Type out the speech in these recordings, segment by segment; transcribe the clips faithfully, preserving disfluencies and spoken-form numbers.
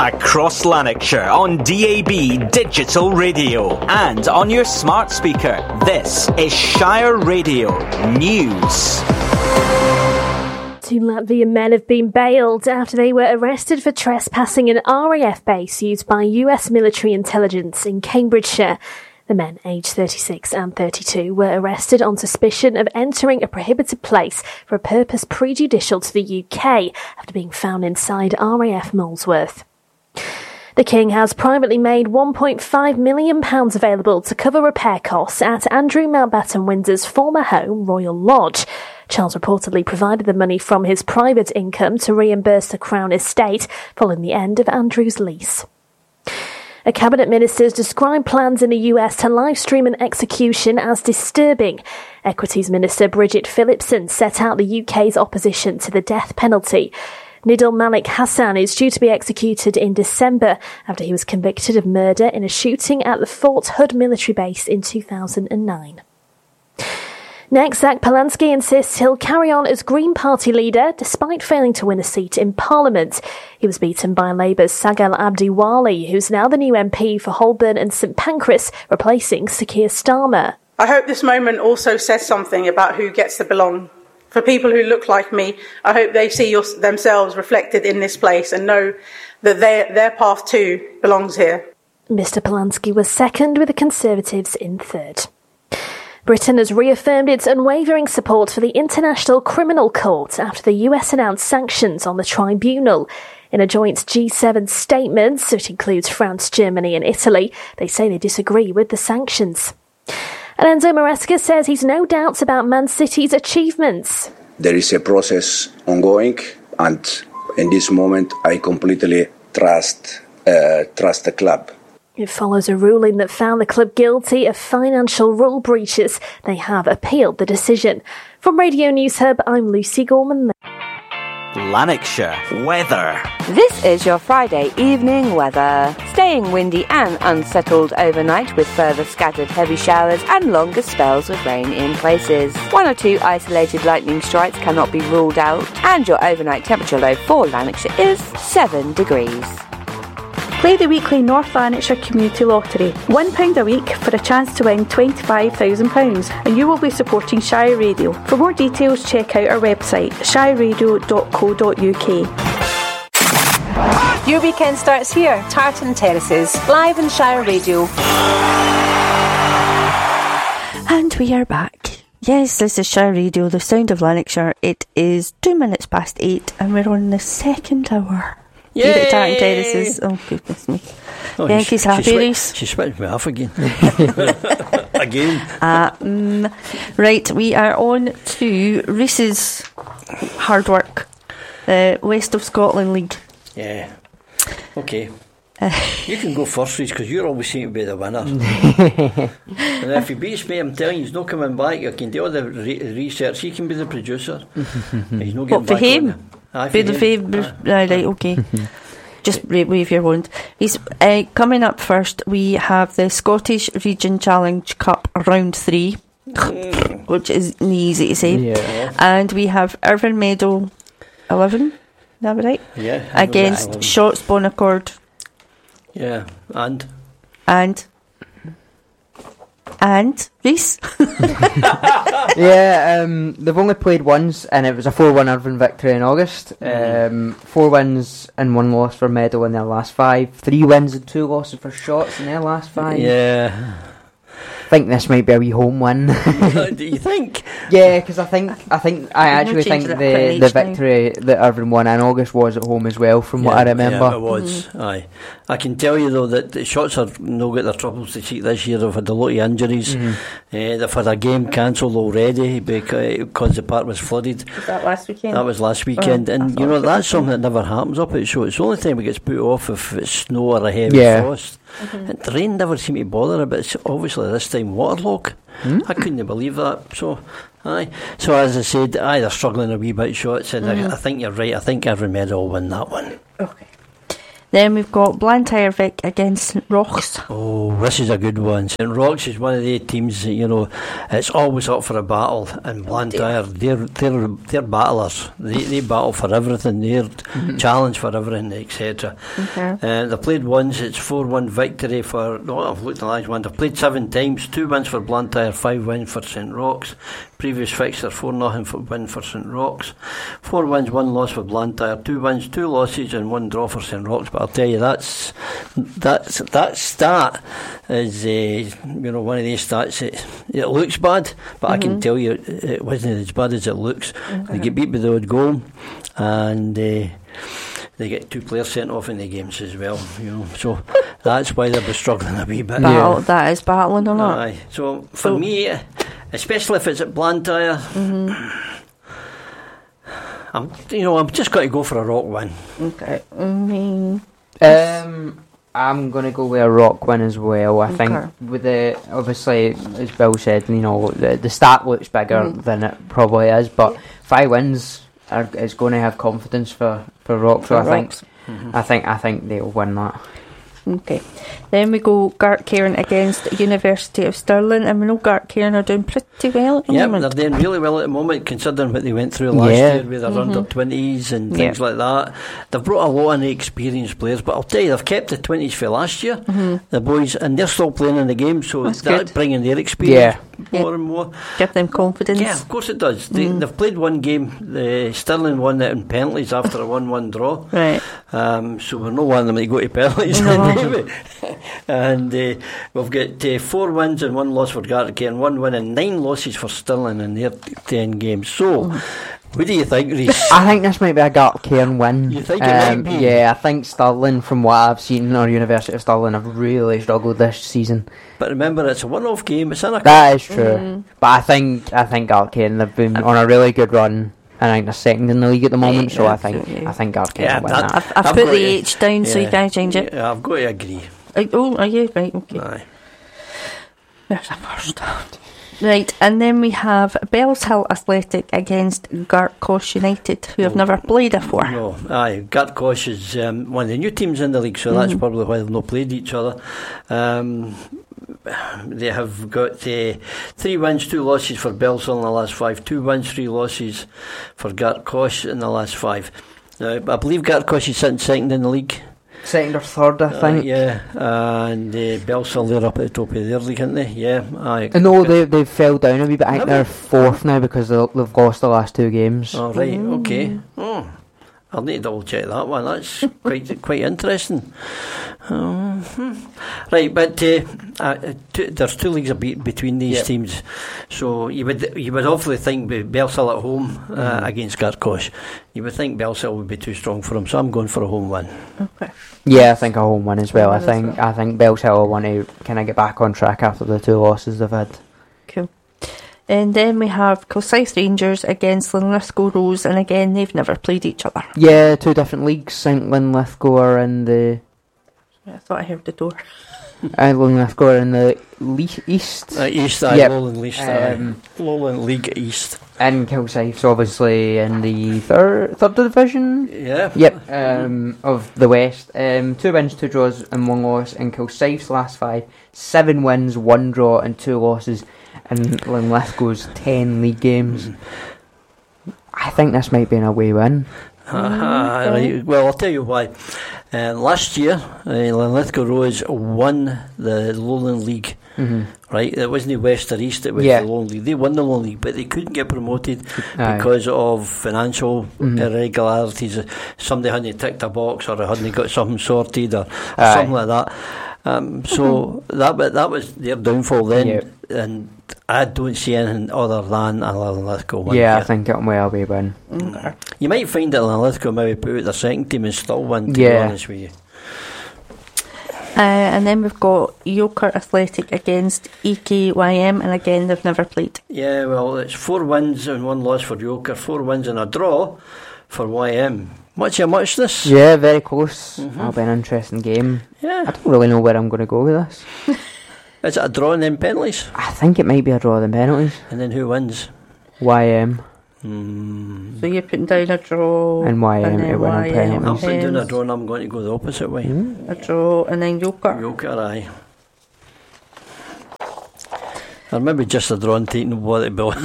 across Lanarkshire on D A B Digital Radio and on your smart speaker. This is Shire Radio News. Two Latvian men have been bailed after they were arrested for trespassing an R A F base used by U S military intelligence in Cambridgeshire. The men, aged thirty-six and thirty-two, were arrested on suspicion of entering a prohibited place for a purpose prejudicial to the U K after being found inside R A F Molesworth. The King has privately made one point five million pounds available to cover repair costs at Andrew Mountbatten Windsor's former home, Royal Lodge. Charles reportedly provided the money from his private income to reimburse the Crown estate following the end of Andrew's lease. A cabinet minister has described plans in the U S to live-stream an execution as disturbing. Equities Minister Bridget Phillipson set out the U K's opposition to the death penalty. Nidal Malik Hassan is due to be executed in December after he was convicted of murder in a shooting at the Fort Hood military base in two thousand nine. Next, Zach Polanski insists he'll carry on as Green Party leader despite failing to win a seat in Parliament. He was beaten by Labour's Sagal Abdiwali, who's now the new M P for Holborn and St Pancras, replacing Sir Keir Starmer. I hope this moment also says something about who gets to belong. For people who look like me, I hope they see your, themselves reflected in this place and know that their, their path too belongs here. Mister Polanski was second, with the Conservatives in third. Britain has reaffirmed its unwavering support for the International Criminal Court after the U S announced sanctions on the tribunal. In a joint G seven statement, which includes France, Germany and Italy, they say they disagree with the sanctions. And Enzo Maresca says he's no doubts about Man City's achievements. There is a process ongoing, and in this moment I completely trust uh, trust the club. It follows a ruling that found the club guilty of financial rule breaches. They have appealed the decision. From Radio News Hub, I'm Lucy Gorman. Lanarkshire weather. This is your Friday evening weather. Staying windy and unsettled overnight with further scattered heavy showers and longer spells of rain in places. One or two isolated lightning strikes cannot be ruled out, and your overnight temperature low for Lanarkshire is seven degrees. Play the weekly North Lanarkshire Community Lottery. one pound a week for a chance to win twenty-five thousand pounds, and you will be supporting Shire Radio. For more details, check out our website, shire radio dot co dot u k. Your weekend starts here, Tartan Terraces, live on Shire Radio. And we are back. Yes, this is Shire Radio, the sound of Lanarkshire. It is two minutes past eight, and we're on the second hour. Yay! Tartan Terraces. Oh, goodness me. Oh, Yankees she, happy, she Reese? She switched me off again. Again. Um, right, we are on to Reese's hard work. The West of Scotland League. Yeah. Okay. You can go first, Reese, because you're always seem to be the winner. And if he beats me, I'm telling you, he's not coming back. You can do all the re- research. He can be the producer. He's not getting what, for back him? on Aye, for the favourite. Right, right, okay. Just wave your wand. He's uh, coming up first. We have the Scottish Region Challenge Cup round three, which is easy to say. Yeah. And we have Irvine Meadow eleven. Is that right? Yeah. Against Shotts Bonaccord. Yeah. And. And. And Reese. Yeah, um, they've only played once, and it was a four one Irvine victory in August. Um, four wins and one loss for Meadow in their last five. Three wins and two losses for Shotts in their last five. Yeah. I think this might be a wee home win. Do you think? Yeah, because I think I think I actually think the the victory that Irvine won in August was at home as well, from Yeah, what I remember. Yeah, it was. Mm. Aye, I can tell you though that the Shotts have no got their troubles to seek this year. They've had a lot of injuries. Mm-hmm. Uh, they've had a game cancelled already because, because the park was flooded. Was that last weekend? That was last weekend, oh, and you know that's something that never happens up at Shotts. It's the only time it gets put off if it's snow or a heavy Yeah. frost. Mm-hmm. And the rain never seemed to bother her, but it's obviously this time waterlogged. Hmm? I couldn't believe that. So, aye. So as I said, aye, they're struggling a wee bit Shotts, and mm-hmm. I, I think you're right. I think Irvine Meadow will win that one. Okay. Then we've got Blantyre Vic against St Rochs. Oh, this is a good one. St Rochs is one of the teams that, you know, it's always up for a battle. And Blantyre, they're, they're, they're battlers. They, they battle for everything. They're mm-hmm. challenged for everything, et cetera. Okay. Uh, they played once. It's four one victory for... No, I've looked at the last one. They've played seven times. Two wins for Blantyre, five wins for St Rochs. Previous fixture, four nothing for win for St Rochs. Four wins, one loss for Blantyre. Two wins, two losses, and one draw for St Rochs. But I'll tell you, that's that's that stat is uh, you know one of these stats. It, it looks bad, but mm-hmm. I can tell you it, it wasn't as bad as it looks. Mm-hmm. They get beat by the odd goal, and uh, they get two players sent off in the games as well. You know, so that's why they'll be struggling a wee bit. Battle, yeah. That is battling a lot. Aye. So for so, me, especially if it's at Blantyre. Mm-hmm. I'm, you know, I'm just got to go for a Rock win. Okay. Mm-hmm. Um, I'm going to go with a Rock win as well. I okay. think with the obviously, as Bill said, you know, the the stat looks bigger mm. than it probably is, but yeah. five wins are, is going to have confidence for for Rock. So for I Rocks. think, mm-hmm. I think, I think they'll win that. Okay. Then we go Gartcairn against University of Stirling, and we know Gartcairn are doing pretty well at the yep, moment. Yep, they're doing really well at the moment, considering what they went through last yeah. year with their mm-hmm. under twenties and things yep. like that. They've brought a lot of experienced players, but I'll tell you, they've kept the twenties for last year, mm-hmm. the boys, and they're still playing in the game, so that's, that's bringing their experience yeah. more yep. and more. Give them confidence. Yeah, of course it does. They, mm. They've played one game, the Stirling won it in penalties after a one one draw. Right. Um, so we're not wanting them to go to penalties no. anyway. And uh, we've got uh, four wins and one loss for Gartcairn, one win and nine losses for Stirling in their ten games. So, mm. what do you think, Rhys? I think this might be a Gartcairn win. You think it um, might be? Yeah, I think Stirling, from what I've seen, or University of Stirling, have really struggled this season. But remember, it's a one-off game. It's in a that is true. Mm. But I think I think Gartcairn, they've been on a really good run. And I think they're second in the league at the moment, yeah, so I think yeah. I think Gartcairn yeah, will win that. I've, I've, I've put the H down, yeah. so you can't change it. Yeah, I've got to agree. Uh, oh, are you? Right, okay. Aye. There's a first. Right, and then we have Bellshill Athletic against Gartcosh United, who have oh. never played before. No, aye, Gartcosh is um, one of the new teams in the league, so mm. that's probably why they've not played each other. Um, they have got uh, three wins, two losses for Bellshill in the last five, two wins, three losses for Gartcosh in the last five. Now, I believe Gartcosh is sitting second in the league. Second or third, I think. Uh, yeah, uh, and uh, Bellshill, they're up at the top of their league, aren't they? Yeah. Aye. No, they they fell down a wee bit. I think they're fourth now because they've lost the last two games. Oh, right, mm. okay. Oh, I'll need to double check that one. That's quite quite interesting. Um, hmm. Right, but uh, uh, two, there's two leagues be- between these yep. teams, so you would you would obviously think Bellshill at home uh, mm-hmm. against Gartcosh. You would think Bellshill would be too strong for them, so I'm going for a home win. Okay. Yeah, I think a home win as well. I think I think Bellshill will want to kind of get back on track after the two losses they've had. Cool. And then we have Kilsyth Rangers against Linlithgow Rose, and again they've never played each other. Yeah, two different leagues. Saint Linlithgow are in the. Yeah, I thought I heard the door. uh, Linlithgow are in the le- east. Uh, east, uh, yep. Lowland East, um, Lowland League East. And Kilsyth's obviously in the third third division. Yeah. Yep. Um, of the West. Um, two wins, two draws, and one loss. And Kilsyth's last five, seven wins, one draw, and two losses. And Linlithgow's ten league games. Mm. I think this might be an away win. Uh, okay. Right. Well, I'll tell you why. Uh, last year, uh, Linlithgow Rose won the Lowland League. Mm-hmm. Right, it wasn't West or East, it was yeah. the Lowland League. They won the Lowland League, but they couldn't get promoted Aye. because of financial mm-hmm. irregularities. Somebody hadn't ticked a box, or hadn't got something sorted, or, or something like that. Um, so mm-hmm. that that was their downfall then, yep. and I don't see anything other than a Linlithgow win. Yeah, here. I think it'll well be win. Mm-hmm. You might find that Linlithgow maybe put out their second team and still win, to yeah. be honest with you. Uh, and then we've got Yoker Athletic against E K Y M, and again they've never played. Yeah, well, it's four wins and one loss for Yoker, four wins and a draw for Y M. Much a much this? Yeah, very close. Mm-hmm. That'll be an interesting game. Yeah. I don't really know where I'm going to go with this. Is it a draw and then penalties? I think it might be a draw then penalties. And then who wins? Y M. Mm. So you're putting down a draw. And Y M to win on Y M penalties. I'm putting down a Hens. draw and I'm going to go the opposite way. Mm. A draw, and then Yoker. Yoker, aye. Or maybe just a draw and taking what it will.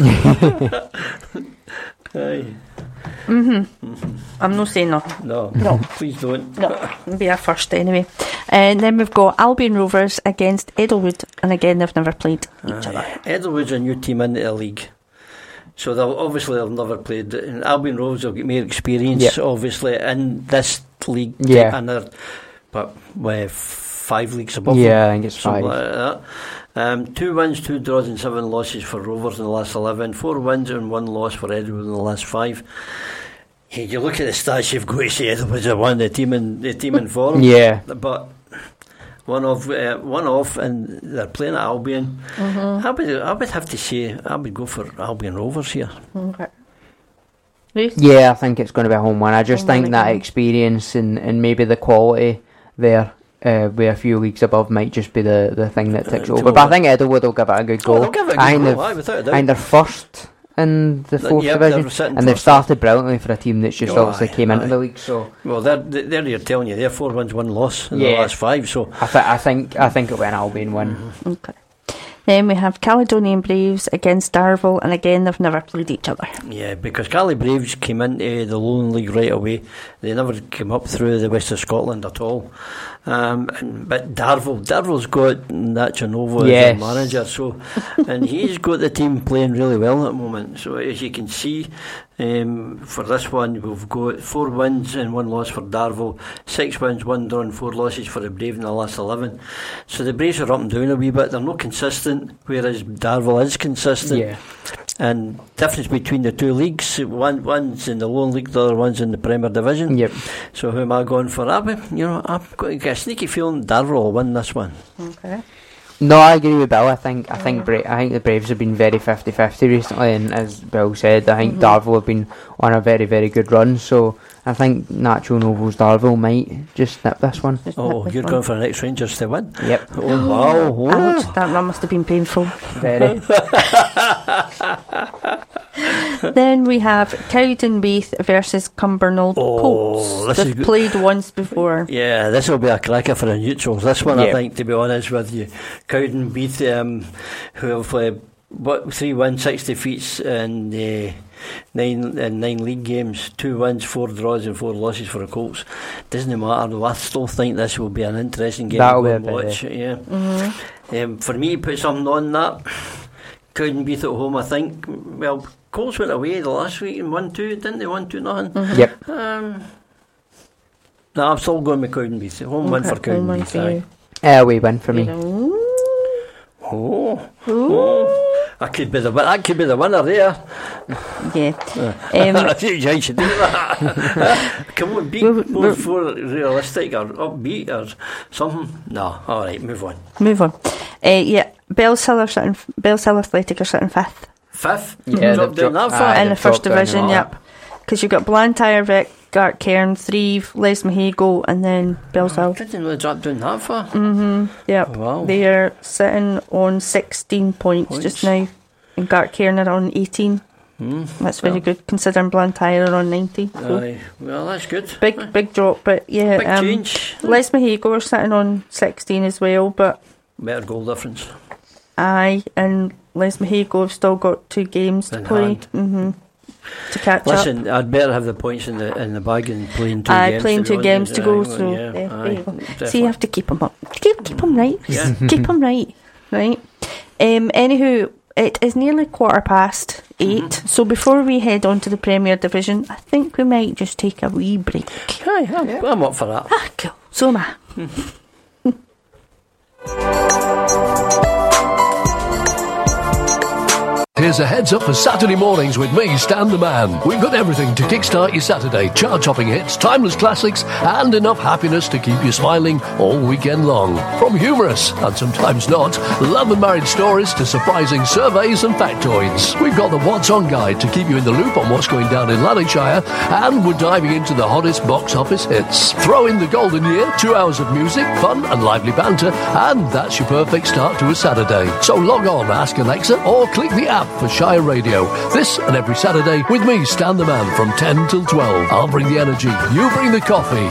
Aye. Mm-hmm. Mm-hmm. I'm not saying nothing. No, no, please don't. No, it'll be our first anyway. And then we've got Albion Rovers against Edelwood, and again they've never played each Aye. other. Edelwood's a new team into the league, so they'll obviously they've never played. And Albion Rovers will get more experience, yep. obviously, in this league. Yeah, and they're, but with five leagues above. Yeah, them, I think it's five. Like that. Um, two wins, two draws, and seven losses for Rovers in the last eleven. Four wins and one loss for Edelwood in the last five. Yeah, you look at the stats, you've got to say Edelwood's won the team in the team in form. Yeah, but one off, uh, one off, and they're playing at Albion. Mm-hmm. I would, I would have to say, I would go for Albion Rovers here. Okay. Yeah, I think it's going to be a home win. I just home think that again. experience and, and maybe the quality there. Uh, with a few leagues above might just be the, the thing that takes Uh, over. But I think Edelwood will give it a good go. Oh, they'll give it a I good think go, aye, they've- without a I doubt. think they're first in the fourth Yep, they're division, sitting and they've first. started brilliantly for a team that's just Oh, obviously aye, came into aye. the league. So Well, they're, they're you're telling you, they're four wins, one loss in the Yeah. last five. So I, th- I think I think it'll be an Albion win. Mm-hmm. Okay. Then we have Caledonian Braves against Darvel, and again they've never played each other. yeah, because Cali Braves came into the Lowland League right away. They never came up through the west of Scotland at all. Um, and, but Darvel, Darvel's got Nacho Novo Yes. as their manager, so and he's got the team playing really well at the moment. So as you can see, um, for this one we've got four wins and one loss for Darvel, six wins, one draw, and four losses for the Braves in the last eleven. So the Braves are up and down a wee bit. They're not consistent, whereas Darvel is consistent. Yeah. And difference between the two leagues, one one's in the Lowland League, the other one's in the Premier Division. Yep. So who am I going for? I, you know, I've got to get a sneaky feeling Darvel will win this one. Okay. No, I agree with Bill. I think I think Bra- I think the Braves have been very fifty-fifty recently, and as Bill said, I think Mhm. Darvel have been on a very very good run. So I think Nacho Novo's Darvel might just nip this one. Just Oh, nip this you're one. going for the next Rangers to win? Yep. Oh, wow. Ouch, that, that must have been painful. Very. Then we have Cowdenbeath versus Cumbernauld Oh, Colts. this is They've good. played once before. Yeah, this will be a cracker for the neutrals. This one, Yeah. I think, to be honest with you, Cowdenbeath, um, who have uh, what three wins, six defeats, and uh, nine and nine league games, two wins, four draws, and four losses for the Colts. Doesn't matter though. I still think this will be an interesting game That'll to be go and a bit, watch. Yeah. Mm-hmm. Um, for me, put something on that. Cowdenbeath at home, I think. Well, Colts went away the last week and won two, didn't they? One two nothing. Mm-hmm. Yep. Um, no, I'm still going with Cowdenbeath. Home win for Okay, home win Cowdenbeath. for aye. you. Uh, we win for me. Ooh. Oh, oh, that could be the win- that could be the winner there. Yeah. Um, Um, you should do that. Come on, be We're- more we're- for realistic or upbeat or something. No, all right, move on. move on. Uh, yeah, Bellshill are sitting. Bellshill Athletic are sitting fifth Fifth, Yeah, drop they've down dropped- that far. aye, in the they've first dropped down division. a lot. Yep, because you've got Blantyre, Vic, Gartcairn, Thrieve, Lesmahago, and then Bellshill. Didn't really drop down that far. Mm-hmm. Yep. Wow. They are sitting on sixteen points, Points. just now, and Gartcairn are on eighteen. Mm. That's very Well, good considering Blantyre are on ninety. So Aye, well, that's good. big, Aye. big drop, but yeah. Big um, change. Lesmahago are sitting on sixteen as well, but Better goal difference. aye, and Lesmahago have still got two games to In play. hand. Mm-hmm. To catch up. Listen, I'd better have the points in the in the bag and playing two Aye, games. playing to two be games honest. to go, Aye, so yeah, yeah, there aye, you go. definitely. So you have to keep them up. Keep keep them right. Yeah. Keep them right. Right. Um. Anywho, it is nearly quarter past eight. Mm-hmm. So before we head on to the Premier Division, I think we might just take a wee break. Aye, I'm, I'm up for that. Ah, cool. So am I. Here's a heads up for Saturday mornings with me, Stan the Man. We've got everything to kickstart your Saturday. Chart-topping hits, timeless classics, and enough happiness to keep you smiling all weekend long. From humorous, and sometimes not, love and marriage stories to surprising surveys and factoids. We've got the What's On guide to keep you in the loop on what's going down in Lanarkshire, and we're diving into the hottest box office hits. Throw in the golden year, two hours of music, fun and lively banter, and that's your perfect start to a Saturday. So log on, ask Alexa, or click the app for Shire Radio. This and every Saturday with me, Stan the Man, from ten till twelve. I'll bring the energy, you bring the coffee.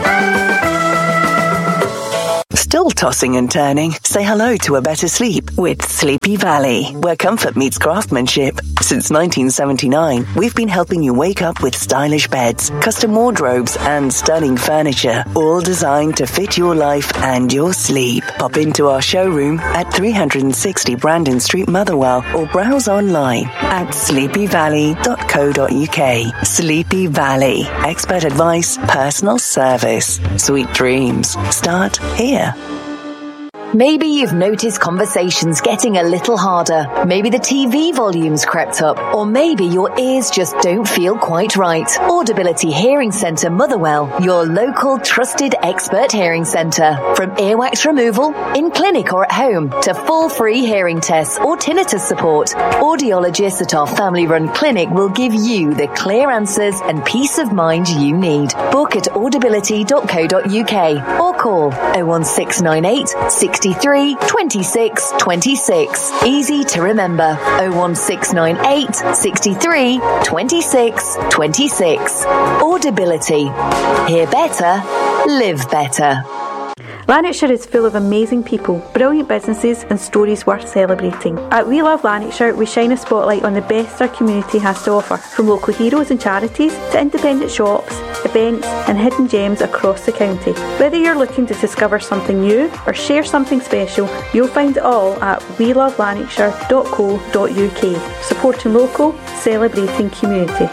Still tossing and turning? Say hello to a better sleep with Sleepy Valley, where comfort meets craftsmanship. Since nineteen seventy-nine, we've been helping you wake up with stylish beds, custom wardrobes and stunning furniture, all designed to fit your life and your sleep. Pop into our showroom at three sixty Brandon Street, Motherwell, or browse online at sleepy valley dot co dot uk. Sleepy Valley. Expert advice, personal service. Sweet dreams start here. Maybe you've noticed conversations getting a little harder. Maybe the T V volume's crept up. Or maybe your ears just don't feel quite right. Audibility Hearing Centre Motherwell, your local trusted expert hearing centre. From earwax removal, in clinic or at home, to full free hearing tests or tinnitus support, audiologists at our family-run clinic will give you the clear answers and peace of mind you need. Book at audibility dot co dot uk or call oh one six nine eight sixty-three twenty-six twenty-six. Easy to remember. oh one six nine eight sixty-three twenty-six twenty-six. Audibility. Hear better, live better. Lanarkshire is full of amazing people, brilliant businesses and stories worth celebrating. At We Love Lanarkshire, we shine a spotlight on the best our community has to offer, from local heroes and charities to independent shops, events and hidden gems across the county. Whether you're looking to discover something new or share something special, you'll find it all at we love lanarkshire dot co dot uk. Supporting local, celebrating community.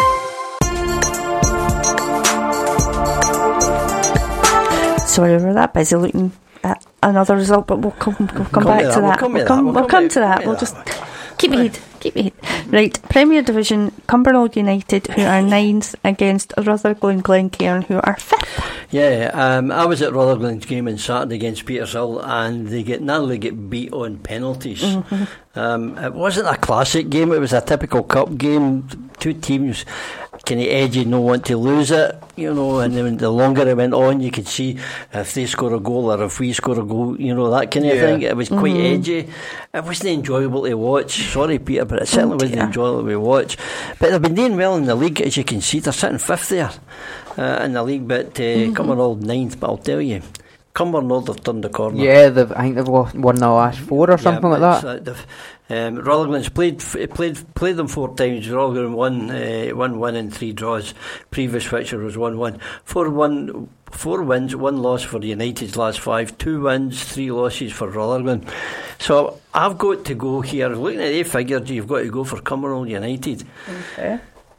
Sorry, we're that busy looking at another result, but we'll come, we'll come, come back to that. We'll come, we'll come, we'll come, come to that. We'll just keep your head, keep your head. Right, Premier Division, Cumbernauld United, who are ninth, against Rutherglen Glencairn, who are fifth. Yeah, um, I was at Rutherglen's game on Saturday against Petershill, and they get narrowly get beat on penalties. Mm-hmm. Um, it wasn't a classic game; it was a typical cup game. Two teams kind of edgy, no want to lose it, you know. And then the longer it went on, you could see if they score a goal or if we score a goal, you know, that kind of yeah. thing. It was quite mm-hmm. edgy. It wasn't enjoyable to watch. Sorry, Peter, but it certainly oh, wasn't enjoyable to watch. But they've been doing well in the league, as you can see. They're sitting fifth there uh, in the league, but uh, mm-hmm. Cumbernauld ninth. But I'll tell you, Cumbernauld have turned the corner. Yeah, they've, I think they've won the last four or something yeah, like that. Uh, um, Rutherglen's played played played them four times. Rutherglen won uh, one win and three draws. Previous fixture was one one. Four one. Four wins, one loss for United's last five. Two wins, three losses for Rutherglen. So I've got to go here. Looking at the figures, you've got to go for Cumbernauld United. Okay.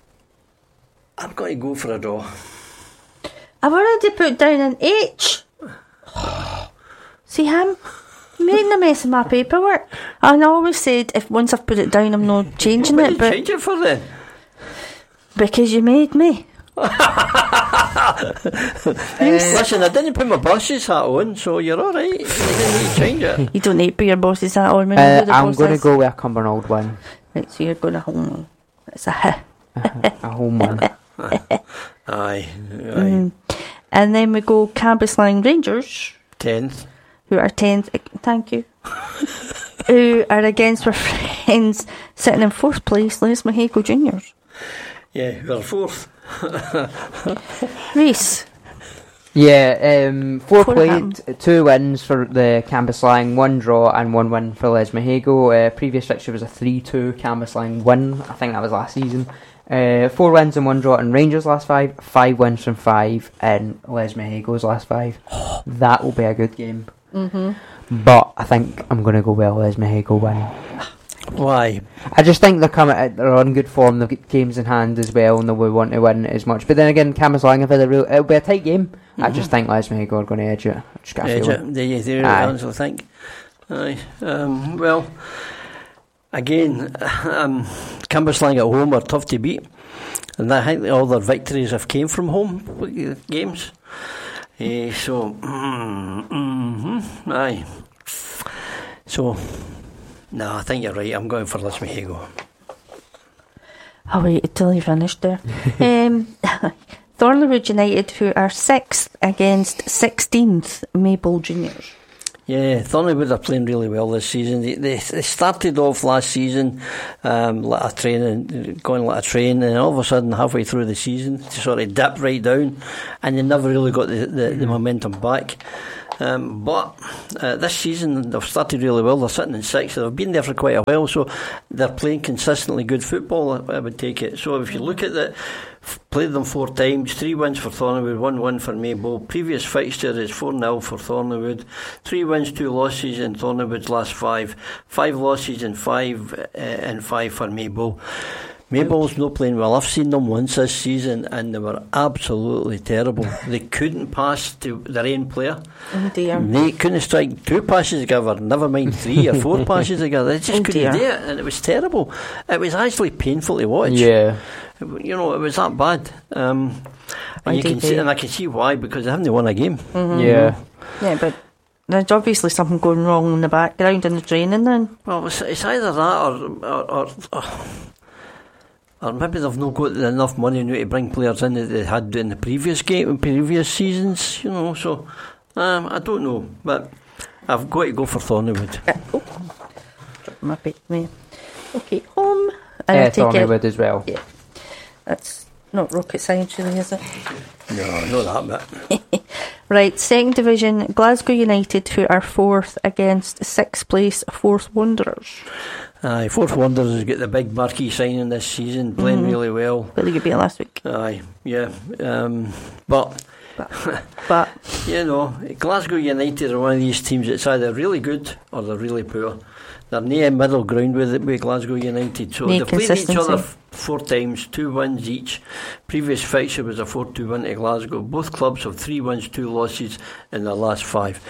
I'm going to go for a draw. I've already put down an H. See him? Making a mess of my paperwork. And I always said if once I've put it down I'm not changing what it. What did you change it for then? Because you made me. uh, Listen, I didn't put my boss's hat on, so you're alright. You didn't need to change it. You don't need to put your boss's hat on. Uh, I'm going to go with a Cumbernauld win. Right, so you're going to home one. It's a H. uh, a home one. Aye. Aye. Mm. And then we go Cambuslang Rangers. Tenth. Who are tenth. Thank you. Who are against our friends sitting in fourth place, Les Mahego Juniors. Yeah, we're fourth. Reese. Yeah, um, four Four played, two wins for the Cambuslang, one draw and one win for Les Mahego. Uh, previous fixture was a three two Cambuslang win. I think that was last season. Uh, four wins and one draw in Rangers' last five. Five wins from five in Les Mahego's last five. That will be a good game. Mm-hmm. But I think I'm going to go with Les Mahego win. Why? I just think they're coming. They're on good form. They've got games in hand as well, and they will want to win as much. But then again, Cambuslang have had a real. It'll be a tight game. Mm-hmm. I just think Les Mahego are going to edge it. I just got edge feel it. Do you do I think? Aye. Um, well, again, um, Cambuslang at home are tough to beat, and I think all their victories have came from home games. Uh, so, mm, mm-hmm, aye. So. No, I think you're right. I'm going for Les Mahego. I'll wait until you finished there. um, Thornleywood United, who are sixth against sixteenth Maple Juniors. Yeah, Thornwood are playing really well this season. They, they, they started off last season um, like a train, going like a train, and all of a sudden, halfway through the season, they sort of dipped right down, and they never really got the, the, the momentum back. Um, but uh, this season they've started really well. They're sitting in sixth. They've been there for quite a while, so they're playing consistently good football, I would take it. So if you look at the played them four times, three wins for Thornwood, one win for Maybole. Previous fixture is four nil for Thornwood, three wins, two losses in Thornwood's last five, five losses and five uh, and five for Maybole. Maybole's not playing well. I've seen them once this season and they were absolutely terrible. They couldn't pass to their own player. Oh dear. They couldn't strike two passes together, never mind three or four passes together. They just Oh couldn't dear. do it, and it was terrible. It was actually painful to watch. Yeah. You know, it was that bad. Um, and you can see, and I can see why, because they haven't won a game. Mm-hmm. Yeah. Yeah, but there's obviously something going wrong in the background in the training then. Well, it's, it's either that or or, or or or maybe they've not got enough money now to bring players in that they had in the previous game, in previous seasons. You know, so um, I don't know, but I've got to go for Thornwood. Uh, oh, drop my bit there. Okay, home. Yeah, I take it- Thornwood as well. Yeah, that's not rocket science, really, is it? No, not that bit. Right, second division, Glasgow United, who are fourth against sixth place Forth Wanderers. Aye, Forth Wanderers has got the big marquee signing this season, playing Mhm. really well. But they could beat last week. Aye, yeah, um, but, but, but you know, Glasgow United are one of these teams that's either really good or they're really poor. They're near middle ground with it, with Glasgow United. So No they've played each other consistency. f- four times, two wins each. Previous fixture was a four two win to Glasgow. Both clubs have three wins, two losses in their last five.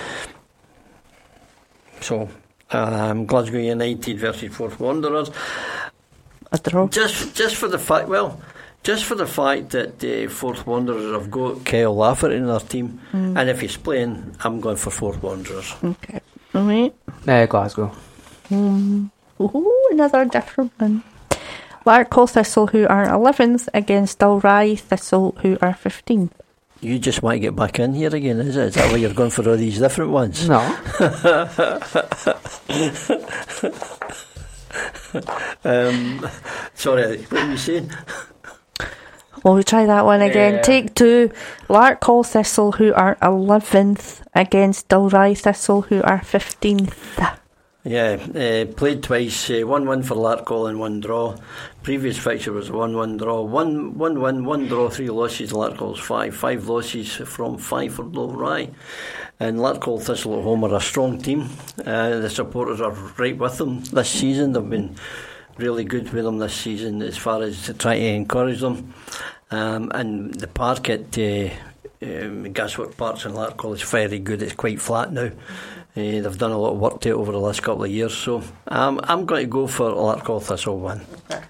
So um, Glasgow United versus Forth Wanderers. A draw. Just, just for the fact, well, just for the fact that uh, Forth Wanderers have got Kyle Lafferty in their team, Mm. and if he's playing, I'm going for Forth Wanderers. Okay. Alright. Uh, Glasgow. Um, ooh, another different one. Larkhall Thistle, who are eleventh, against Dalry Thistle, who are fifteenth. You just want to get back in here again, is it? Is that why you're going for all these different ones? No. um, sorry, what were you saying? Well, we try that one again. Yeah. Take two. Larkhall Thistle, who are eleventh, against Dalry Thistle, who are fifteenth. Yeah, uh, played twice, uh, one win for Larkhall and one draw. Previous fixture was a one one draw. One, one win, one draw, three losses. Larkhall's five. Five losses from five for Dalry. And Larkhall Thistle at home are a strong team. Uh, the supporters are right with them this season. They've been really good with them this season as far as to try to encourage them. Um, and the park at uh, um, Gasworth Parks in Larkhall is very good. It's quite flat now. Uh, they've done a lot of work to it over the last couple of years, so um, I'm going to go for Larkhall Thistle one.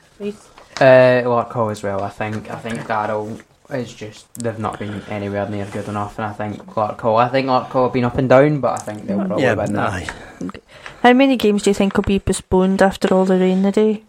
Uh, Larkhall as well. I think. I think Darrell is just they've not been anywhere near good enough, and I think Larkhall. I think Larkhall have been up and down, but I think they'll probably Yeah, win that. aye. How many games do you think will be postponed after all the rain today?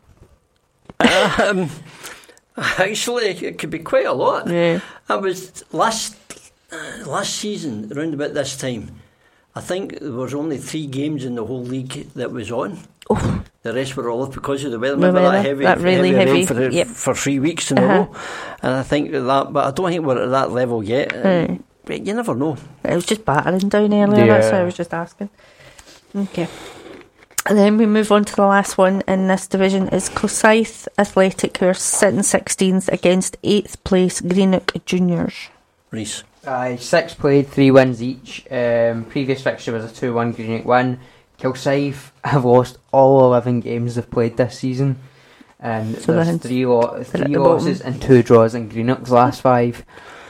um, actually, it could be quite a lot. Yeah. I was last uh, last season around about this time. I think there was only three games in the whole league that was on. Oh. The rest were all off because of the weather. The Remember weather, that heavy, that really heavy, rain heavy, for, the, yep. for three weeks in a Uh-huh. row. And I think that, but I don't think we're at that level yet. Aye. But you never know. It was just battering down earlier, that's why I Yeah. was just asking. Okay. And then we move on to the last one in this division is Kilsyth Athletic, who are sitting sixteenth against eighth place Greenock Juniors. Reese. Aye, six played, three wins each. Um, previous fixture was a two one Greenock win. Kilsyth have lost all eleven games they've played this season. And So there's they're- three, lo- they're three at the losses bottom. and two draws in Greenock's last five.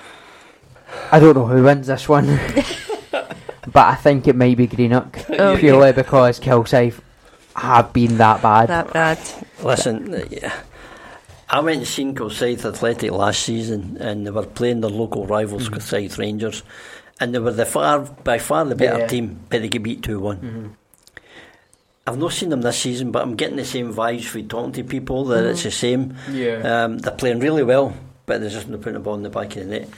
I don't know who wins this one. But I think it might be Greenock. Okay. Purely because Kilsyth have been that bad. That bad. Listen, uh, yeah. I went and seen Kilsyth Athletic last season, and they were playing their local rivals, Mm-hmm. Kilsyth Rangers, and they were the far by far the better Yeah. team, but they get beat two one. Mm-hmm. I've not seen them this season, but I'm getting the same vibes from talking to people that Mhm. it's the same. Yeah. Um, they're playing really well, but they're just not putting the ball in the back of the net. Right.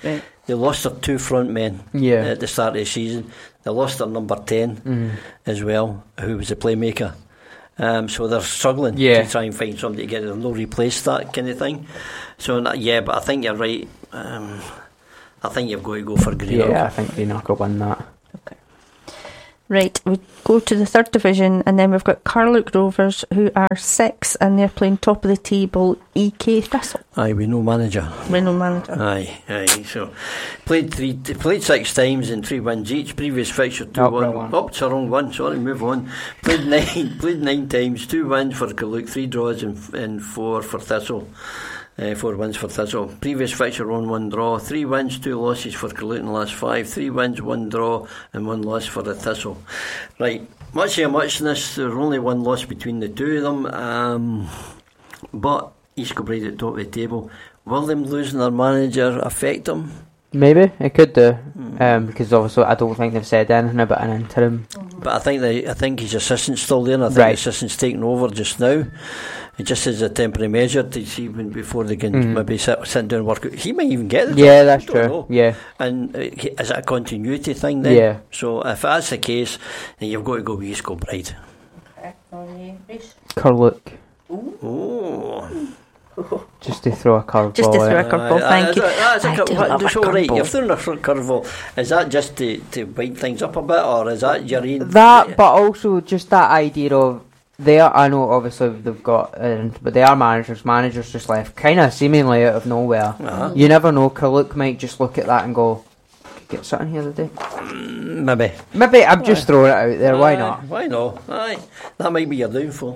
they lost their two front men yeah. at the start of the season. They lost their number ten mm. as well, who was a playmaker. Um, so they're struggling yeah. to try and find somebody to get them, no replace that kind of thing. So yeah, but I think you're right. Um, I think you've got to go for Greenock. Yeah, I think Greenock will win that. Okay. Right, we go to the third division, and then we've got Carluke Rovers, who are six, and they're playing top of the table E K Thistle. Aye, we no manager. We no manager. Aye, aye. So played three, played six times and three wins each. Previous fixture two oh, one. one. Up to wrong one. Sorry, move on. Played nine, played nine times, two wins for Carluke, three draws and, and four for Thistle. Uh, four wins for Thistle. Previous fixture on one draw. Three wins, two losses for Carluke in the last five. Three wins, one draw, and one loss for the Thistle. Right, much of a muchness. There's only one loss between the two of them. Um, but East Kilbride at the top of the table. Will them losing their manager affect them? Maybe it could do, mm. um, because obviously I don't think they've said anything about an interim. But I think they, I think his assistant's still there. And I think right. the assistant's taking over just now. It just as a temporary measure to see when before they can mm. maybe sit, sit down and work out. He might even get it. Yeah, that's true. Know. Yeah, and uh, is it a continuity thing then? Yeah. So if that's the case, then you've got to go with East Kilbride. Okay. Carluke. Oh. Just to throw a curveball. Just to throw a curveball. Uh, Thank you. That's a, I cur- do love that's a all right. curveball. You're throwing a curveball. Is that just to, to wind things up a bit, or is that your own? That, but also just that idea of they are. I know obviously they've got, uh, but they are managers. Managers just left, kind of seemingly out of nowhere. Uh-huh. You never know. Carluke might just look at that and go, "Get something here today." Mm, maybe. Maybe I'm just throwing it out there. Why Aye, not? Why not? Aye, that might be your downfall.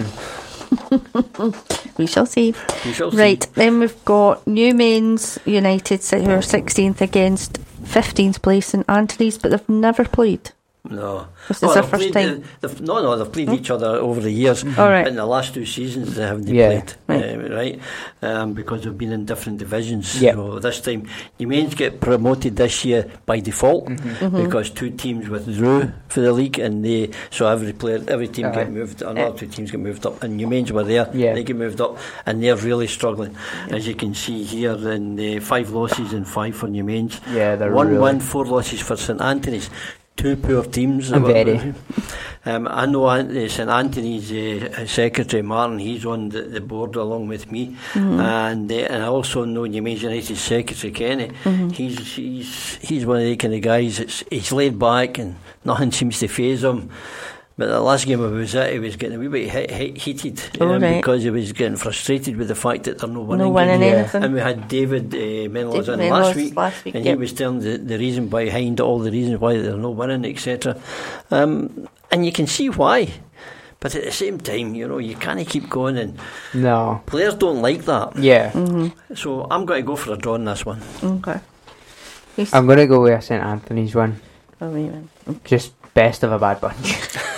We shall see. We shall right, see. Then we've got Newmains United, who are sixteenth against fifteenth place in Anthony's, but they've never played. No. This is oh, their first played, time. Uh, no, no, they've played hmm? each other over the years. Mm-hmm. All right. In the last two seasons, they haven't yeah. played, right? Uh, right? Um, because they've been in different divisions. Yep. So this time, Newmains get promoted this year by default mm-hmm. Mm-hmm. because two teams withdrew for the league, and they so every player, every team uh, get moved. Another two teams get moved up, and Newmains were there. Yeah. They get moved up, and they're really struggling, yeah. as you can see here. In the five losses and five for Newmains. Yeah, they're one really win, four losses for St Anthony's. Two poor teams. I'm very. Um, I know uh, St Anthony's uh, secretary Martin. He's on the, the board along with me, mm-hmm. and uh, and I also know Newmains United secretary Kenny. Mm-hmm. He's he's he's one of the kind of guys that's he's laid back and nothing seems to faze him. But the last game I was at, he was getting a wee bit he- he- heated um, oh, right. because he was getting frustrated with the fact that they're not winning. No winning games. anything. And we had David uh, Menelaus in Menelaus last week, last week and yep. he was telling the, the reason behind all the reasons why they're not winning, et cetera. Um, and you can see why. But at the same time, you know, you can't keep going, and no players don't like that. Yeah. Mm-hmm. So I'm going to go for a draw on this one. Okay. I'm going to go with a St Anthony's one. Oh, even. Just best of a bad bunch.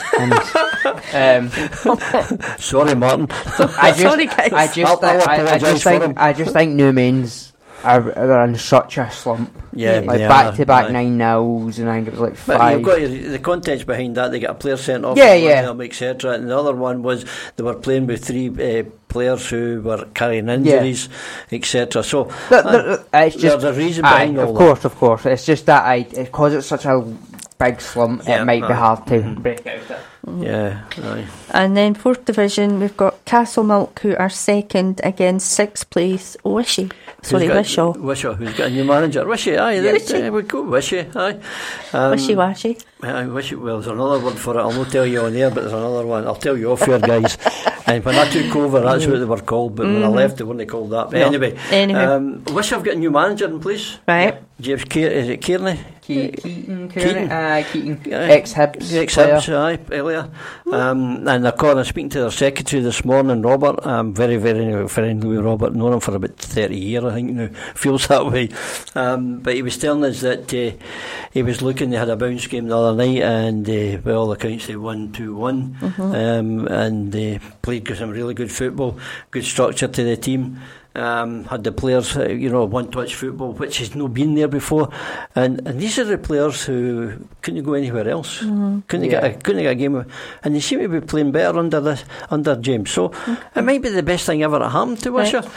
and, um, Sorry, Martin. I just, Sorry, guys. I just, I, I, I just think, I just think Newmains are, are in such a slump. Yeah, like back to back nine nils, and I think it was like but five. You've got the context behind that. They got a player sent off, yeah, yeah, et cetera. And the other one was they were playing with three uh, players who were carrying injuries, yeah. et cetera. So the, the, uh, it's just there's a reason aye, behind all of course, that. of course. It's just that I, because it's such a big slump, yeah, it might aye. be hard to mm-hmm. break out it. Mm-hmm. Yeah, aye. And then fourth division, we've got Castlemilk, who are second against sixth place Wishy. Sorry, Wishaw. Wishaw, who's got a new manager. Wishy, aye. Wishy. Uh, we go Wishy, aye. Um, Wishy-washy. I wish it, well, there's another word for it. I'll not tell you on air, but there's another one. I'll tell you off here, guys. And when I took over, that's what they were called. But mm-hmm. when I left, they weren't called that. But no. anyway, anyway. Um, wish I've got a new manager in place. Right. James Keir, is it Kearney? Ke- Keaton, Kearney, Keaton, uh, Keaton. ex-Hibs, ex-Hibs, aye, earlier. Um, and according to speaking to their secretary this morning, Robert, I'm very, very friendly with Robert. Known him for about thirty years, I think now. Feels that way. Um, but he was telling us that uh, he was looking. They had a bounce game the other night, and uh, by all accounts, they won two one, mm-hmm. um, and they uh, played some really good football, good structure to the team. Um, had the players, uh, you know, one-touch football, which has not been there before, and and these are the players who couldn't go anywhere else, mm-hmm. couldn't yeah. get a, couldn't get a game, and they seem to be playing better under this under James. So okay. it might be the best thing ever that happened to Wishaw. Right.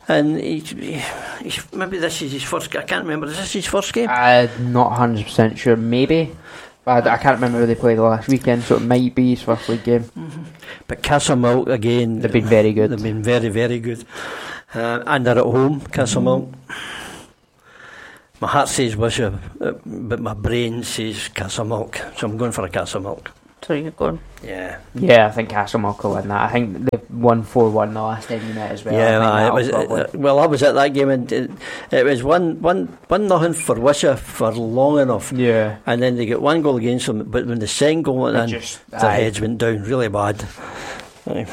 and he's, he's, maybe this is his first. I can't remember. Is this his first game? I'm not one hundred percent sure. Maybe. I, I can't remember who they played last weekend, so it might be his first league game. Mm-hmm. But Castlemilk again, they've been very good. They've been very, very good, uh, and they're at home. Castlemilk. Mm-hmm. My heart says Wishaw, but my brain says Castlemilk, so I'm going for a Castlemilk. So you're going? Yeah. Yeah, I think Castlemilk will win that. I think they've won four one the last time you met as well. Yeah, I it was, it, well, I was at that game, and it, it was one, one, one nothing for Wishaw for long enough. Yeah. And then they get one goal against them, but when the second goal went in, just, their aye. heads went down really bad. Aye.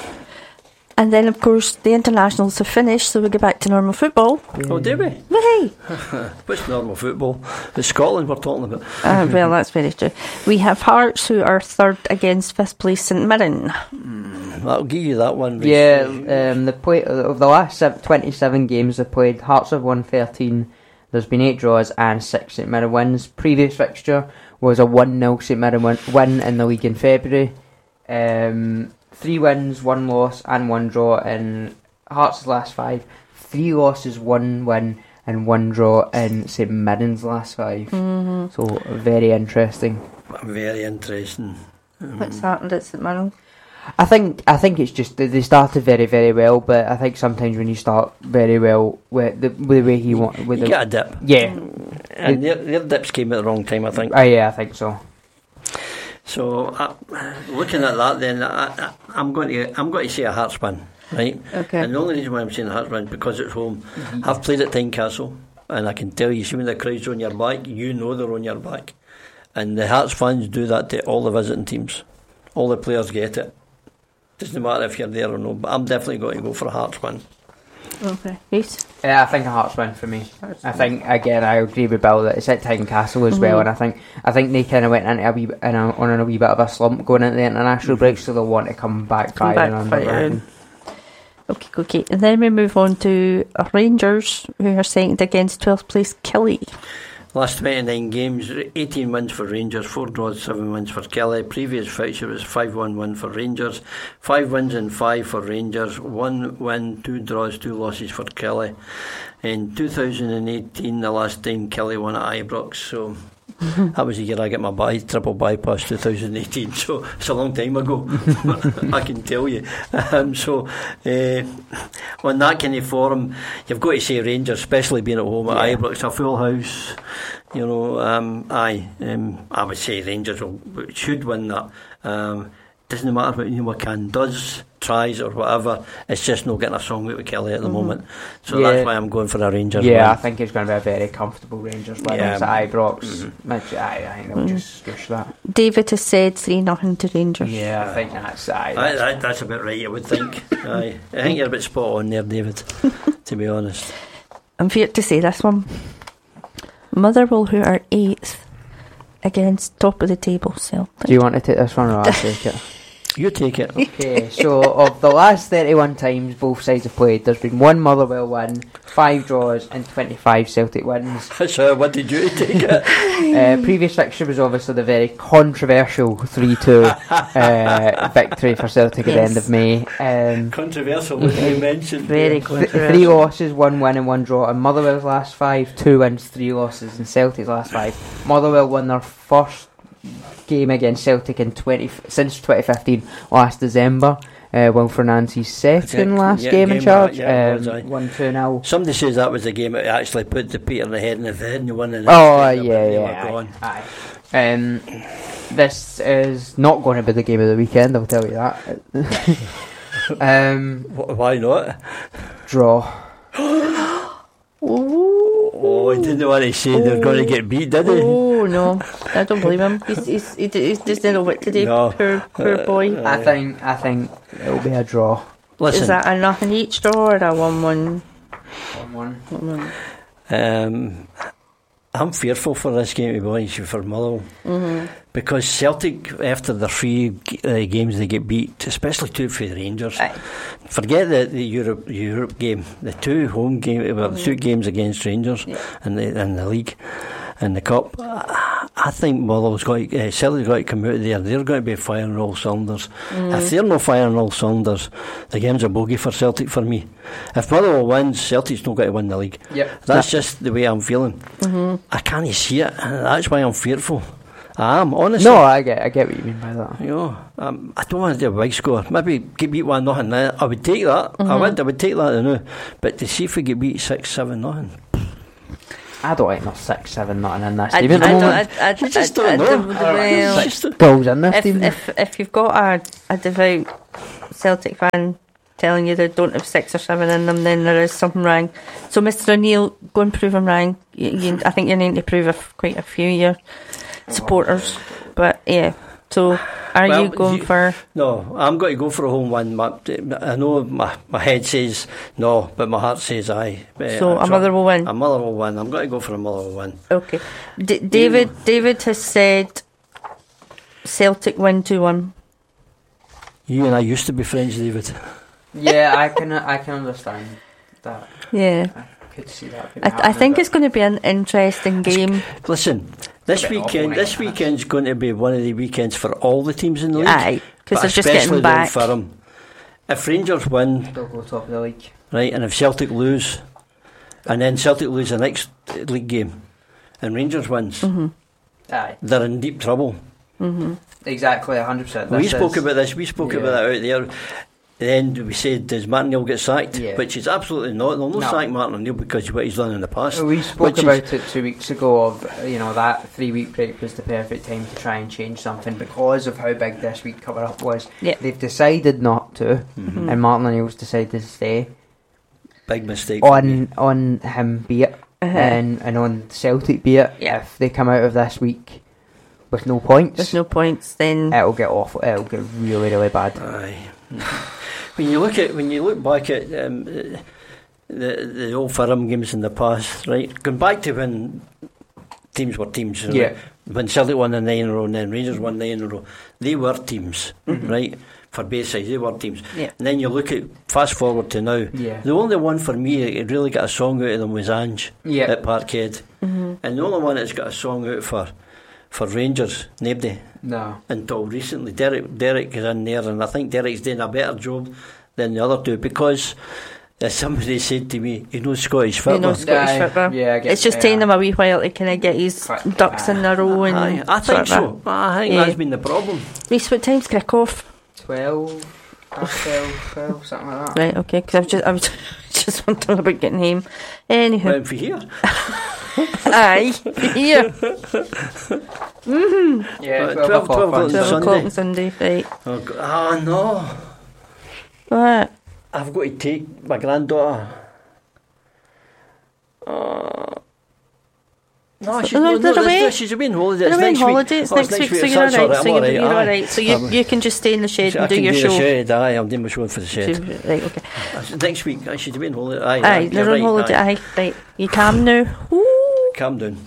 And then, of course, the internationals have finished, so we go back to normal football. Oh, do we? Hey! What's normal football? It's Scotland we're talking about. uh, well, that's very true. We have Hearts, who are third against fifth place St Mirren. Mm, I'll give you that one. Reece. Yeah, um, the play of the last twenty-seven games they've played, Hearts have won thirteen. There's been eight draws and six St Mirren wins. Previous fixture was a one nil St Mirren win, win in the league in February. Um... Three wins, one loss, and one draw in Hearts' last five. Three losses, one win, and one draw in St Mirren's last five. Mm-hmm. So very interesting. Very interesting. Um, What's happened at St Mirren? I think I think it's just that they started very very well, but I think sometimes when you start very well with the, with the way he wants, with you the, get a dip. Yeah, and their, their dips came at the wrong time, I think. Oh yeah, I think so. So, uh, looking at that, then I, I, I'm going to I'm going to say a Hearts win, right? Okay. And the only reason why I'm saying a Hearts win is because it's home. Mm-hmm. I've played at Tynecastle, and I can tell you, see when the crowd's on your back, you know they're on your back, and the Hearts fans do that to all the visiting teams. All the players get it. Doesn't matter if you're there or no. But I'm definitely going to go for a Hearts win. Okay, Reece? Yeah, I think a Hearts win for me. I think again, I agree with Bill that it's at Tynecastle as mm-hmm. well, and I think I think they kind of went into a wee in a, on a wee bit of a slump going into the international mm-hmm. break, so they'll want to come back come firing back on. Okay, okay, and then we move on to Rangers, who are second against twelfth place Killie. Last twenty-nine games, eighteen wins for Rangers, four draws, seven wins for Kelly. Previous fixture was five one win for Rangers, five wins and five for Rangers, one win, two draws, two losses for Kelly. In two thousand eighteen, the last time Kelly won at Ibrox, so that was the year I got my by, triple bypass, two thousand eighteen, so it's a long time ago. I can tell you. Um, so uh, on that kind of forum, you've got to say Rangers, especially being at home at yeah. Ibrox, a full house. You know, um, aye, um, I would say Rangers will, should win that. Um, doesn't matter what Ian McCann does, tries or whatever, it's just not getting a song out with Kelly at the mm-hmm. moment. So yeah. that's why I'm going for a Rangers yeah, win. I think it's going to be a very comfortable Rangers win. Yeah. It's at Ibrox. Mm-hmm. I, I think they'll mm. just squish that. David has said three nothing to Rangers. Yeah, I think that's aye, that's, I, I, that's about right, I would think. Aye. I think you're a bit spot on there, David, to be honest. I'm feared to say this one. Motherwell, who are eighth against top of the table Celtic. Do you want to take this one or I'll take it? You take it. Okay, so of the last thirty-one times both sides have played, there's been one Motherwell win, five draws and twenty-five Celtic wins. So what did you take it? uh, previous fixture was obviously the very controversial three two uh, victory for Celtic yes. at the end of May. Um, controversial, as you mentioned. Very controversial. Three losses, one win and one draw. And Motherwell's last five, two wins, three losses. And Celtic's last five. Motherwell won their first game against Celtic in twenty since twenty fifteen last December. Uh, Wilfred Nancy's second last yeah, game, game in charge. That, yeah, um, one two nil. Somebody says that was the game that actually put the Peter in the head, and if they hadn't won it, oh uh, yeah, yeah. Aye, aye. Um, this is not going to be the game of the weekend. I'll tell you that. um, Why not? Draw. Oh, he didn't want to say oh. they're going to get beat, did he? Oh, no. I don't believe him. He's, he's, he he's just didn't know what to do. No. Poor, poor boy. Uh, I think I think it'll be a draw. Listen. Is that a nothing each draw or a one one? one one. one one. Um, I'm fearful for this game, to be honest, for Motherwell. Mm-hmm. Because Celtic, after the three uh, games they get beat, especially two for the Rangers, Aye. forget the, the Europe Europe game, the two home game, well, mm-hmm. two games against Rangers yeah. in the in the league, in the cup. I, I think Motherwell's got to, uh, Celtic's got to come out of there. They're going to be firing all cylinders. Mm. If they're not firing all cylinders, the game's a bogey for Celtic for me. If Motherwell wins, Celtic's not going to win the league. Yep. That's yeah. just the way I'm feeling. Mm-hmm. I can't see it, and that's why I'm fearful. I am, honestly. No, I get I get what you mean by that. You know, um, I don't want to do a big score. Maybe get beat one nothing. I would take that. Mm-hmm. I would. I would take that. I know. But to see if we get beat six seven nothing. I don't like no six seven nothing in this. I, Even I, at the don't, moment, I, I, you just I, don't I, know. I, well, six goals in this if, team. If if you've got a, a devout Celtic fan telling you they don't have six or seven in them, then there is something wrong. So, Mister O'Neill, go and prove them wrong. You, you, I think you need to prove a, quite a few of your supporters. But yeah, so are well, you going you, for? No, I'm going to go for a home win. My, I know my, my head says no, but my heart says aye. So uh, a Motherwell win. A Motherwell win. I'm going to go for a Motherwell win. Okay, D- David. Yeah. David has said Celtic win two one. You and I used to be friends, David. Yeah, I can. I can understand that. Yeah. I could see that. I, I think it's going to be an interesting game. Listen. This weekend, this weekend's going to be one of the weekends for all the teams in the league. Aye, because they're just getting back. For them. If Rangers win, they'll go top of the league. Right, and if Celtic lose, and then Celtic lose the next league game, and Rangers wins, mm-hmm. Aye, they're in deep trouble. Mm-hmm. Exactly, a hundred percent. We spoke about this. We spoke yeah. about that out there. Then we said, does Martin O'Neill get sacked? Yeah. Which is absolutely not. They'll not no. sack Martin O'Neill because of what he's done in the past. We spoke about it two weeks ago of, you know, that three week break was the perfect time to try and change something because of how big this week cover up was. Yeah. They've decided not to, mm-hmm. and Martin O'Neill's decided to stay. Big mistake. On on him be it, uh-huh. and, and on Celtic be it. Yeah. If they come out of this week with no points, with no points, then it'll get awful. It'll get really, really bad. Aye. When you look at when you look back at um, the the old Firm games in the past, right? Going back to when teams were teams, right? Yeah. When Celtic won the nine in a row and then Rangers won nine in a row, they were teams, mm-hmm. right? For both sides, they were teams. Yeah. And then you look at fast forward to now. Yeah. The only one for me that really got a song out of them was Ange yeah. at Parkhead, mm-hmm. and the only one that's got a song out for for Rangers, nobody. No. Until recently, Derek Derek is in there, and I think Derek's doing a better job than the other two because, as somebody said to me, he knows Scottish football. He knows Scottish yeah, football. Yeah, I guess, it's just yeah. taking him a wee while to kind of get his Quite, ducks uh, in a row. And I, I think so. I think yeah. that's been the problem. Reece, what time's kick off? Twelve. twelve, twelve, something like that. Right, okay, because I was just, I was just wondering about getting home. Anywho. Went for here. Aye, here. Mm-hmm. Yeah, twelve, twelve o'clock on Sunday. o'clock on Sunday, right. Oh, God. oh no. What? I've got to take my granddaughter. Uh, no, she's, no, no, no, away. she's away on holiday. They're It's away on next holiday. week. It's oh, next, it's week, next so week. you're That's alright. right. So, you're, right. you're alright. So you, you can just stay in the shed so and I do can your do show. The shed, aye, I'm doing my show for the shed. Right, okay. Next week, I should be on holiday. Aye, aye, aye they're on right, holiday. Aye. aye, right. You calm now. Ooh. Calm down.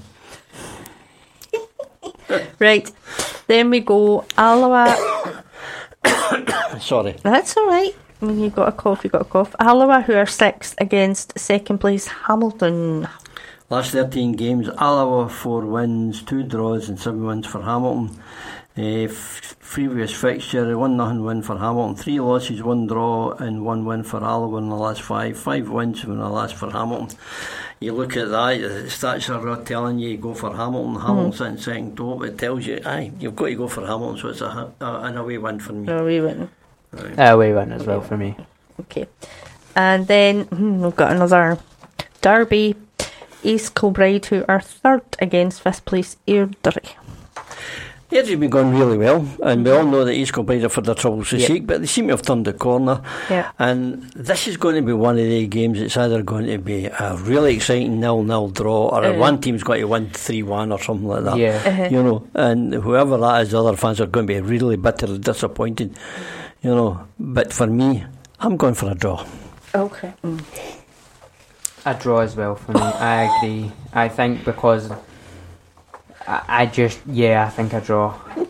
Right, then we go Alloa. Sorry. That's alright. When you got a cough, you got a cough. Alloa, who are sixth against second place Hamilton. Last thirteen games, Alloa four wins, two draws and seven wins for Hamilton. Uh, f- previous fixture, one nothing win for Hamilton, three losses, one draw and one win for Alloa in the last five, five wins in the last for Hamilton. You look at that, the stats are telling you, you go for Hamilton, Hamilton's mm-hmm. in second top, it tells you, aye, you've got to go for Hamilton, so it's a, a, an away win for me. An away win. Right. Away win as well for me. Okay. And then hmm, we've got another derby. East Kilbride, who are third against fifth place Airdrie. Airdrie's been going really well, and we all know that East Kilbride are for their troubles this yep. week, but they seem to have turned the corner. Yep. And this is going to be one of the games. It's either going to be a really exciting nil-nil draw, or uh, one team's got to win three one or something like that. Yeah. Uh-huh. You know, and whoever that is, the other fans are going to be really bitterly disappointed. You know, but for me, I'm going for a draw. Okay. Mm. A draw as well for me. I agree. I think because I, I just yeah, I think a draw.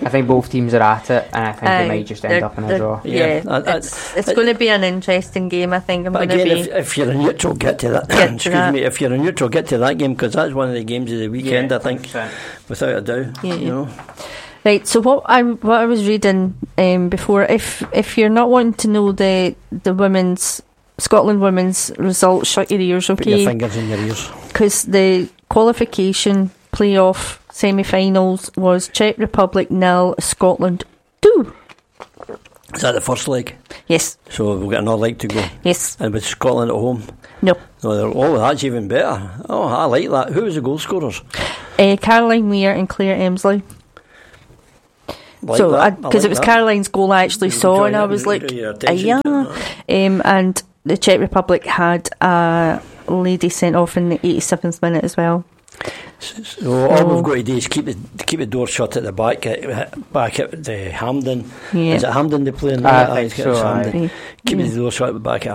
I think both teams are at it, and I think Aye, it might just end up in a draw. Yeah, I, I, it's, it's going to be an interesting game, I think. I'm but going to again, be. if, if you're a neutral, get to that. Get to excuse that. me. If you're a neutral, get to that game, because that's one of the games of the weekend. Yeah, I think, one hundred percent. without a doubt. Yeah. You know. Right, so what I what I was reading um, before, if if you're not wanting to know the the women's Scotland women's results, shut your ears, okay? Put your fingers in your ears. Because the qualification playoff semi-finals was Czech Republic nil, Scotland two. Is that the first leg? Yes. So we've got another leg to go. Yes. And with Scotland at home? No. No, they're, oh, that's even better. Oh, I like that. Who was the goal scorers? Uh, Caroline Weir and Claire Emsley. Like so, that. because like it was that. Caroline's goal I actually You saw, draw and I your- was like, draw your "Ah, attention yeah." to it. Um, and the Czech Republic had a lady sent off in the eighty-seventh minute as well. So all we've got to do is keep the keep the door shut at the back, at, back at the Hampden. Yeah. Is it Hampden they play in? I that? think it's so, Hampden. aye. Keep Yeah. the door shut at the back at